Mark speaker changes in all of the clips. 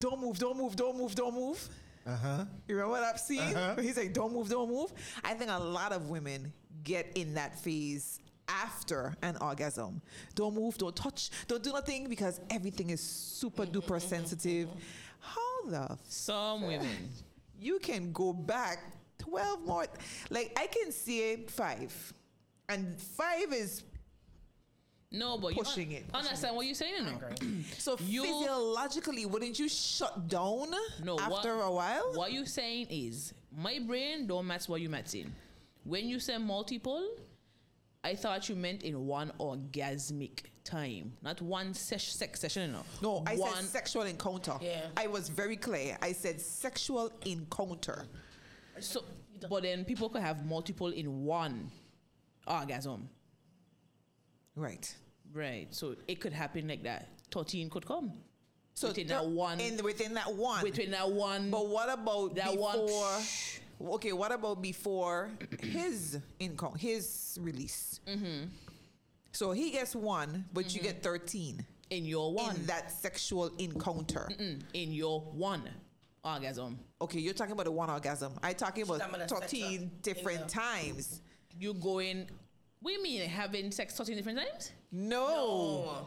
Speaker 1: don't move, don't move, don't move, don't move. You remember that scene? He's like, don't move, don't move. I think a lot of women get in that phase after an orgasm. Don't move, don't touch, don't do nothing because everything is super duper sensitive. How the
Speaker 2: Some women.
Speaker 1: You can go back 12 more. Like, I can see it 5. And 5 is
Speaker 2: No, but
Speaker 1: pushing it.
Speaker 2: Understand what you're saying? No.
Speaker 1: So physiologically, wouldn't you shut down after a while?
Speaker 2: What you saying is, my brain don't match what you matching. When you say multiple, I thought you meant in one orgasmic time, not one sex session.
Speaker 1: No, I said sexual encounter.
Speaker 3: Yeah.
Speaker 1: I was very clear. I said sexual encounter.
Speaker 2: So, but then people could have multiple in one orgasm.
Speaker 1: Right.
Speaker 2: Right. So it could happen like that. 13 could come.
Speaker 1: So
Speaker 2: within that one.
Speaker 1: Within that one.
Speaker 2: Within that one.
Speaker 1: But what about
Speaker 2: that
Speaker 1: before? Okay, what about before his release? So he gets 1, but you get 13
Speaker 2: in your one.
Speaker 1: In that sexual encounter.
Speaker 2: In your one orgasm.
Speaker 1: Okay, you're talking about the one orgasm. I'm talking about 13 different times.
Speaker 2: You going... We mean having sex 13 different times?
Speaker 1: No.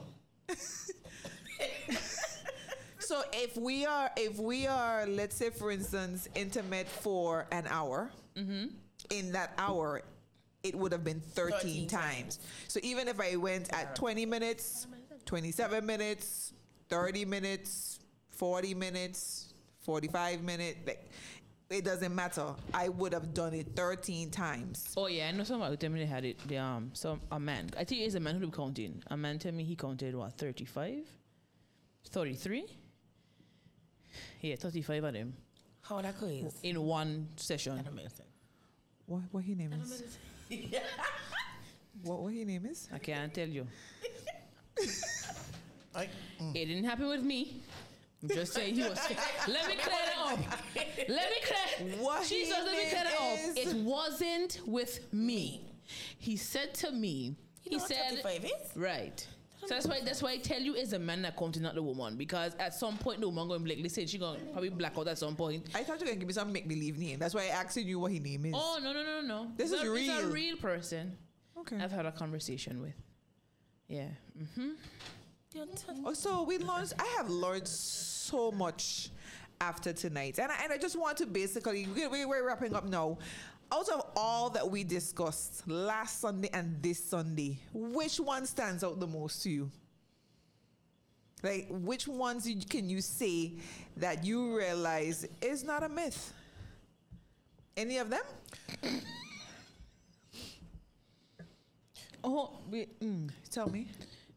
Speaker 1: So if we are, let's say for instance, intimate for an hour, in that hour, it would have been 13 times. So even if I went at 20 minutes, 27 minutes, 30 minutes, 40 minutes, 45 minutes, it doesn't matter. I would have done it 13 times.
Speaker 2: Oh yeah, I know somebody who tell me they had it. A man. I think it's a man who was counting. A man tell me he counted 35, 33. Yeah, 35 of them.
Speaker 3: How that goes?
Speaker 2: In one session.
Speaker 3: That makes sense.
Speaker 1: What his name is? What his name is?
Speaker 2: I can't tell you. It didn't happen with me. I'm just saying he was. Let me clear it up. Let me clear.
Speaker 1: What
Speaker 2: Jesus, let me clear it up. It wasn't with me. He said to me. He said,
Speaker 3: 35 is?
Speaker 2: Right. So that's why I tell you it's a man that counting, not the woman. Because at some point the woman going to be like, listen, she going to probably black out at some point.
Speaker 1: I thought you were going to give me some make-believe name. That's why I asked you what his name is.
Speaker 2: Oh, no.
Speaker 1: This is real.
Speaker 2: It's a real person.
Speaker 1: Okay.
Speaker 2: I've had a conversation with. Yeah.
Speaker 1: Oh, so we learned. I have learned so much after tonight, and I just want to basically we're wrapping up now. Out of all that we discussed last Sunday and this Sunday, which one stands out the most to you? Like, which ones can you say that you realize is not a myth? Any of them? Tell me.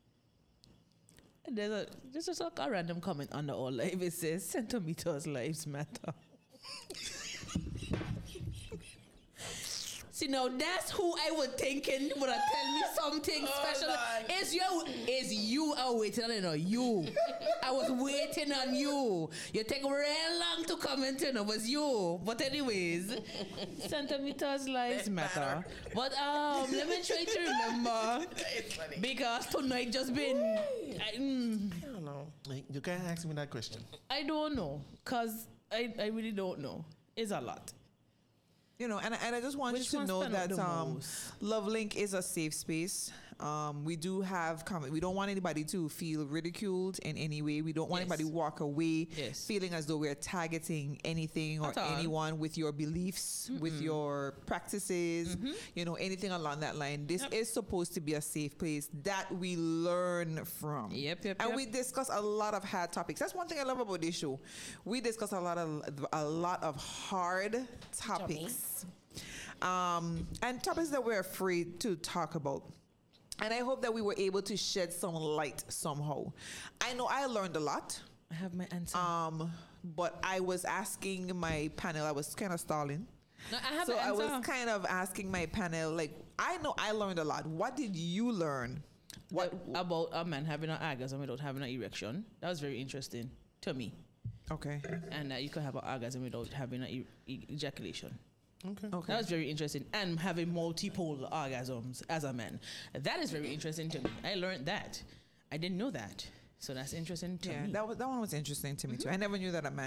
Speaker 2: There's just a random comment under all life. It says centimeters lives matter. See, now that's who I was thinking would have tell me something special. It's you I was waiting on, you. I was waiting on you. You take real long to comment, it was you. But anyways, centimeters lives matter. But let me try to remember.
Speaker 3: It's funny.
Speaker 2: Because tonight just been...
Speaker 3: I don't know.
Speaker 4: You can't ask me that question.
Speaker 2: I don't know. Because I really don't know. It's a lot.
Speaker 1: You know, and I just want
Speaker 2: Which
Speaker 1: you to
Speaker 2: one
Speaker 1: know
Speaker 2: stand out
Speaker 1: that
Speaker 2: the most?
Speaker 1: LoveLink is a safe space. We do have comment. We don't want anybody to feel ridiculed in any way. We don't want anybody to walk away feeling as though we're targeting anything or anyone with your beliefs, with your practices, you know, anything along that line. This is supposed to be a safe place that we learn from. And we discuss a lot of hard topics. That's one thing I love about this show. We discuss a lot of hard topics. And topics that we're afraid to talk about. And I hope that we were able to shed some light somehow. I know I learned a lot.
Speaker 2: I have my answer.
Speaker 1: But I was asking my panel, I was kind of stalling.
Speaker 2: No, I have
Speaker 1: so
Speaker 2: an
Speaker 1: I
Speaker 2: answer.
Speaker 1: was kind of asking my panel, like, I know I learned a lot. What did you learn?
Speaker 2: What about a man having an orgasm without having an erection? That was very interesting to me.
Speaker 1: Okay.
Speaker 2: And you could have an orgasm without having an ejaculation.
Speaker 4: Okay.
Speaker 2: That was very interesting. And having multiple orgasms as a man. That is very interesting to me. I learned that. I didn't know that. So that's interesting to
Speaker 1: Yeah,
Speaker 2: me.
Speaker 1: that one was interesting to me too. I never knew that a man